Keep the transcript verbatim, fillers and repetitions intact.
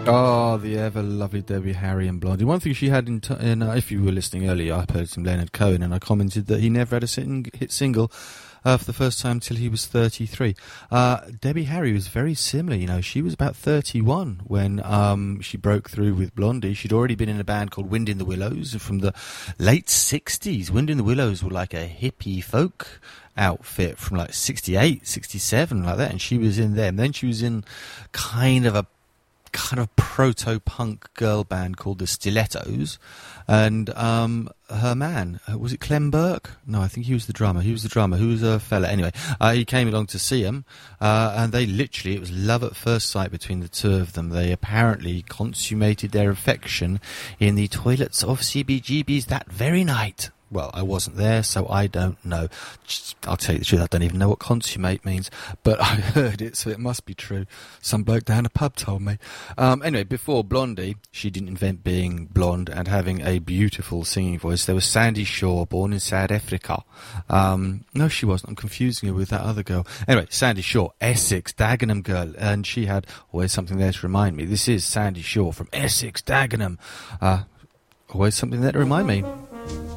Oh, the ever lovely Debbie Harry and Blondie. One thing she had in, t- in uh, if you were listening earlier, I played some Leonard Cohen, and I commented that he never had a sing- hit single uh, for the first time till he was thirty-three. Uh, Debbie Harry was very similar. You know, she was about thirty-one when um, she broke through with Blondie. She'd already been in a band called Wind in the Willows from the late sixties. Wind in the Willows were like a hippie folk outfit from like sixty-eight, sixty-seven, like that, and she was in them. Then she was in kind of a kind of proto-punk girl band called the Stilettos, and um, her man, uh, was it Clem Burke? No, I think he was the drummer. He was the drummer. Who was a fella? Anyway, uh, he came along to see him, uh, and they literally, it was love at first sight between the two of them. They apparently consummated their affection in the toilets of C B G B's that very night. Well, I wasn't there, so I don't know. Just, I'll tell you the truth, I don't even know what consummate means, but I heard it, so it must be true. Some bloke down a pub told me. Um, anyway, before Blondie, she didn't invent being blonde and having a beautiful singing voice. There was Sandy Shaw, born in South Africa. Um, no, she wasn't. I'm confusing her with that other girl. Anyway, Sandy Shaw, Essex, Dagenham girl, and she had always something there to remind me. This is Sandy Shaw from Essex, Dagenham. Uh, always something there to remind me.